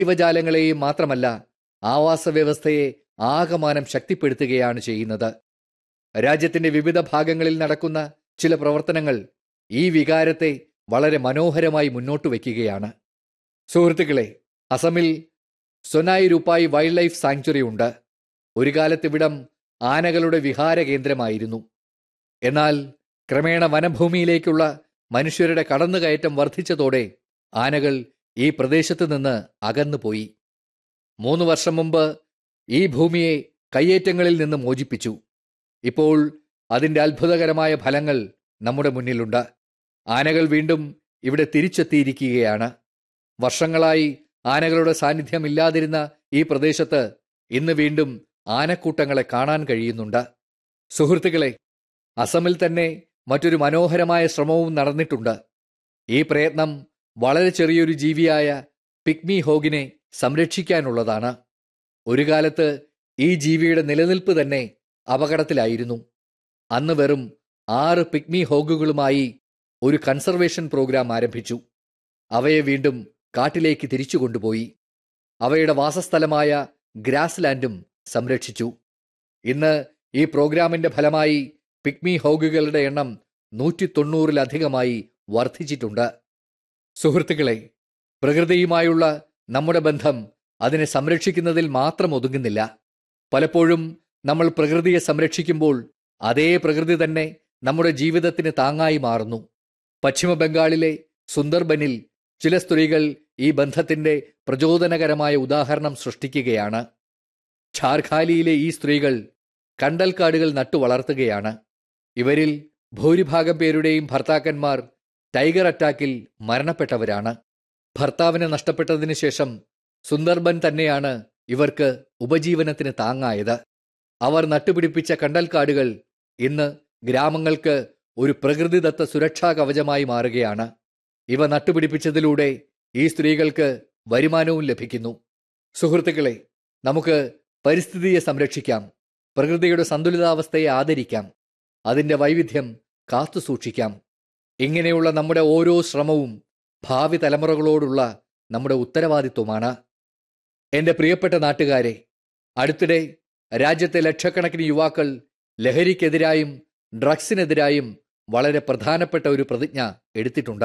ജീവജാലങ്ങളെയും മാത്രമല്ല ആവാസ വ്യവസ്ഥയെ ആകമാനം ശക്തിപ്പെടുത്തുകയാണ് ചെയ്യുന്നത്. രാജ്യത്തിന്റെ വിവിധ ഭാഗങ്ങളിൽ നടക്കുന്ന ചില പ്രവർത്തനങ്ങൾ ഈ വികാരത്തെ വളരെ മനോഹരമായി മുന്നോട്ട് വയ്ക്കുകയാണ്. സുഹൃത്തുക്കളെ, അസമിൽ സൊനായി രൂപായി വൈൽഡ് ലൈഫ് സാങ്ച്വറി ഉണ്ട്. ഒരു കാലത്ത് ഇവിടം ആനകളുടെ വിഹാര കേന്ദ്രമായിരുന്നു. എന്നാൽ ക്രമേണ വനഭൂമിയിലേക്കുള്ള മനുഷ്യരുടെ കടന്നുകയറ്റം വർദ്ധിച്ചതോടെ ആനകൾ ഈ പ്രദേശത്ത് നിന്ന് അകന്നുപോയി. 3 വർഷം മുമ്പ് ഈ ഭൂമിയെ കയ്യേറ്റങ്ങളിൽ നിന്ന് മോചിപ്പിച്ചു. ഇപ്പോൾ അതിൻ്റെ അത്ഭുതകരമായ ഫലങ്ങൾ നമ്മുടെ മുന്നിലുണ്ട്. ആനകൾ വീണ്ടും ഇവിടെ തിരിച്ചെത്തിയിരിക്കുകയാണ്. വർഷങ്ങളായി ആനകളുടെ സാന്നിധ്യം ഇല്ലാതിരുന്ന ഈ പ്രദേശത്ത് ഇന്ന് വീണ്ടും ആനക്കൂട്ടങ്ങളെ കാണാൻ കഴിയുന്നുണ്ട്. സുഹൃത്തുക്കളെ, അസമിൽ തന്നെ മറ്റൊരു മനോഹരമായ ശ്രമവും നടന്നിട്ടുണ്ട്. ഈ പ്രയത്നം വളരെ ചെറിയൊരു ജീവിയായ പിഗ്മി ഹോഗിനെ സംരക്ഷിക്കാനുള്ളതാണ്. ഒരു കാലത്ത് ഈ ജീവിയുടെ നിലനിൽപ്പ് തന്നെ അപകടത്തിലായിരുന്നു. അന്ന് വെറും 6 പിഗ്മി ഹോഗുകളുമായി ഒരു കൺസർവേഷൻ പ്രോഗ്രാം ആരംഭിച്ചു. അവയെ വീണ്ടും കാട്ടിലേക്ക് തിരിച്ചു കൊണ്ടുപോയി. അവയുടെ വാസസ്ഥലമായ ഗ്രാസ് ലാൻഡും സംരക്ഷിച്ചു. ഇന്ന് ഈ പ്രോഗ്രാമിന്റെ ഫലമായി പിഗ്മി ഹോഗുകളുടെ എണ്ണം 190-ലധികമായി വർദ്ധിച്ചിട്ടുണ്ട്. സുഹൃത്തുക്കളെ, പ്രകൃതിയുമായുള്ള നമ്മുടെ ബന്ധം അതിനെ സംരക്ഷിക്കുന്നതിൽ മാത്രം ഒതുങ്ങുന്നില്ല. പലപ്പോഴും നമ്മൾ പ്രകൃതിയെ സംരക്ഷിക്കുമ്പോൾ അതേ പ്രകൃതി തന്നെ നമ്മുടെ ജീവിതത്തിന് താങ്ങായി മാറുന്നു. പശ്ചിമ ബംഗാളിലെ സുന്ദർബനിൽ ചില സ്ത്രീകൾ ഈ ബന്ധത്തിന്റെ പ്രചോദനകരമായ ഉദാഹരണം സൃഷ്ടിക്കുകയാണ്. ഝാർഖാലിയിലെ ഈ സ്ത്രീകൾ കണ്ടൽക്കാടുകൾ നട്ടുവളർത്തുകയാണ്. ഇവരിൽ ഭൂരിഭാഗം പേരുടെയും ഭർത്താക്കന്മാർ ടൈഗർ അറ്റാക്കിൽ മരണപ്പെട്ടവരാണ്. ഭർത്താവിനെ നഷ്ടപ്പെട്ടതിന് ശേഷം സുന്ദർബൻ തന്നെയാണ് ഇവർക്ക് ഉപജീവനത്തിന് താങ്ങായത്. അവർ നട്ടുപിടിപ്പിച്ച കണ്ടൽക്കാടുകൾ ഇന്ന് ഗ്രാമങ്ങൾക്ക് ഒരു പ്രകൃതിദത്ത സുരക്ഷാ കവചമായി മാറുകയാണ്. ഇവ നട്ടുപിടിപ്പിച്ചതിലൂടെ ഈ സ്ത്രീകൾക്ക് വരുമാനവും ലഭിക്കുന്നു. സുഹൃത്തുക്കളെ, നമുക്ക് പരിസ്ഥിതിയെ സംരക്ഷിക്കാം, പ്രകൃതിയുടെ സന്തുലിതാവസ്ഥയെ ആദരിക്കാം, അതിൻ്റെ വൈവിധ്യം കാത്തുസൂക്ഷിക്കാം. ഇങ്ങനെയുള്ള നമ്മുടെ ഓരോ ശ്രമവും ഭാവി തലമുറകളോടുള്ള നമ്മുടെ ഉത്തരവാദിത്വമാണ്. എൻ്റെ പ്രിയപ്പെട്ട നാട്ടുകാരെ, അടുത്തിടെ രാജ്യത്തെ ലക്ഷക്കണക്കിന് യുവാക്കൾ ലഹരിക്കെതിരായും ഡ്രഗ്സിനെതിരായും വളരെ പ്രധാനപ്പെട്ട ഒരു പ്രതിജ്ഞ എടുത്തിട്ടുണ്ട്.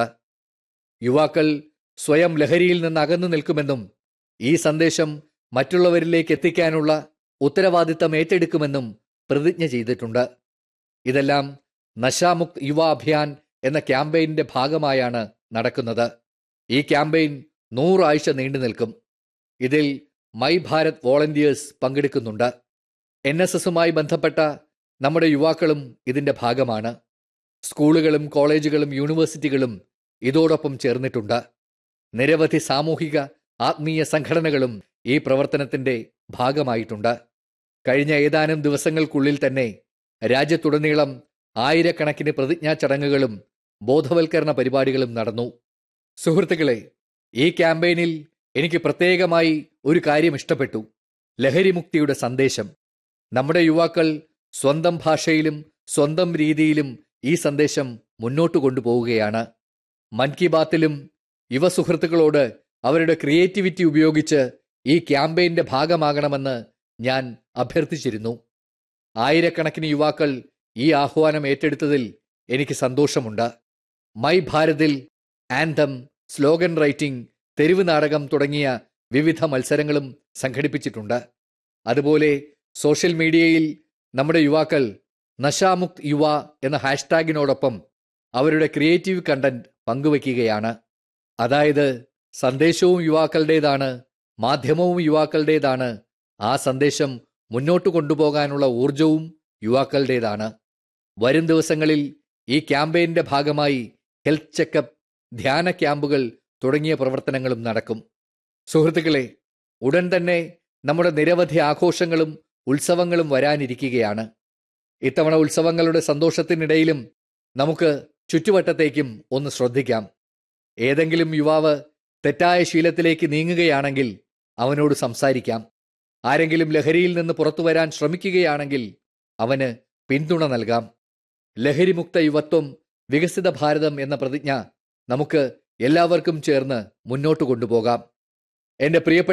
യുവാക്കൾ സ്വയം ലഹരിയിൽ നിന്ന് അകന്നു നിൽക്കുമെന്നും ഈ സന്ദേശം മറ്റുള്ളവരിലേക്ക് എത്തിക്കാനുള്ള ഉത്തരവാദിത്തം ഏറ്റെടുക്കുമെന്നും പ്രതിജ്ഞ ചെയ്തിട്ടുണ്ട്. ഇതെല്ലാം നശാമുക്ത് യുവ അഭിയാൻ എന്ന ക്യാമ്പയിൻ്റെ ഭാഗമായാണ് നടക്കുന്നത്. ഈ ക്യാമ്പയിൻ 100 ആഴ്ച നീണ്ടു നിൽക്കും. ഇതിൽ മൈ ഭാരത് വോളണ്ടിയേഴ്സ് പങ്കെടുക്കുന്നുണ്ട്. NSSുമായി ബന്ധപ്പെട്ട നമ്മുടെ യുവാക്കളും ഇതിൻ്റെ ഭാഗമാണ്. സ്കൂളുകളും കോളേജുകളും യൂണിവേഴ്സിറ്റികളും ഇതോടൊപ്പം ചേർന്നിട്ടുണ്ട്. നിരവധി സാമൂഹിക ആത്മീയ സംഘടനകളും ഈ പ്രവർത്തനത്തിൻ്റെ ഭാഗമായിട്ടുണ്ട്. കഴിഞ്ഞ ഏതാനും ദിവസങ്ങൾക്കുള്ളിൽ തന്നെ രാജ്യത്തുടനീളം ആയിരക്കണക്കിന് പ്രതിജ്ഞാ ചടങ്ങുകളും ബോധവൽക്കരണ പരിപാടികളും നടന്നു. സുഹൃത്തുക്കളെ, ഈ ക്യാമ്പയിനിൽ എനിക്ക് പ്രത്യേകമായി ഒരു കാര്യം ഇഷ്ടപ്പെട്ടു: ലഹരിമുക്തിയുടെ സന്ദേശം. നമ്മുടെ യുവാക്കൾ സ്വന്തം ഭാഷയിലും സ്വന്തം രീതിയിലും ഈ സന്ദേശം മുന്നോട്ട് കൊണ്ടുപോവുകയാണ്. മൻ കി ബാത്തിലും യുവ സുഹൃത്തുക്കളോട് അവരുടെ ക്രിയേറ്റിവിറ്റി ഉപയോഗിച്ച് ഈ ക്യാമ്പയിൻ്റെ ഭാഗമാകണമെന്ന് ഞാൻ അഭ്യർത്ഥിച്ചിരുന്നു. ആയിരക്കണക്കിന് യുവാക്കൾ ഈ ആഹ്വാനം ഏറ്റെടുത്തതിൽ എനിക്ക് സന്തോഷമുണ്ട്. മൈ ഭാരതിൽ ആന്തം, സ്ലോഗൻ റൈറ്റിംഗ്, തെരുവ് നാടകം തുടങ്ങിയ വിവിധ മത്സരങ്ങളും സംഘടിപ്പിച്ചിട്ടുണ്ട്. അതുപോലെ സോഷ്യൽ മീഡിയയിൽ നമ്മുടെ യുവാക്കൾ നശാമുക്ത് യുവ എന്ന ഹാഷ്ടാഗിനോടൊപ്പം അവരുടെ ക്രിയേറ്റീവ് കണ്ടന്റ് പങ്കുവയ്ക്കുകയാണ്. അതായത് സന്ദേശവും യുവാക്കളുടേതാണ്, മാധ്യമവും യുവാക്കളുടേതാണ്, ആ സന്ദേശം മുന്നോട്ട് കൊണ്ടുപോകാനുള്ള ഊർജവും യുവാക്കളുടേതാണ്. വരും ദിവസങ്ങളിൽ ഈ ക്യാമ്പയിൻ്റെ ഭാഗമായി ഹെൽത്ത് ചെക്കപ്പ്, ധ്യാന ക്യാമ്പുകൾ തുടങ്ങിയ പ്രവർത്തനങ്ങളും നടക്കും. സുഹൃത്തുക്കളെ, ഉടൻ തന്നെ നമ്മുടെ നിരവധി ആഘോഷങ്ങളും ഉത്സവങ്ങളും വരാനിരിക്കുകയാണ്. ഇത്തവണ ഉത്സവങ്ങളുടെ സന്തോഷത്തിനിടയിലും നമുക്ക് ചുറ്റുവട്ടത്തേക്കും ഒന്ന് ശ്രദ്ധിക്കാം. ഏതെങ്കിലും യുവാവ് തെറ്റായ ശീലത്തിലേക്ക് നീങ്ങുകയാണെങ്കിൽ അവനോട് സംസാരിക്കാം. ആരെങ്കിലും ലഹരിയിൽ നിന്ന് പുറത്തു വരാൻ ശ്രമിക്കുകയാണെങ്കിൽ അവന് പിന്തുണ നൽകാം. ലഹരിമുക്ത യുവത്വം, വികസിത ഭാരതം എന്ന പ്രതിജ്ഞ നമുക്ക് എല്ലാവർക്കും ചേർന്ന് മുന്നോട്ട് കൊണ്ടുപോകാം. എൻ്റെ പ്രിയപ്പെട്ട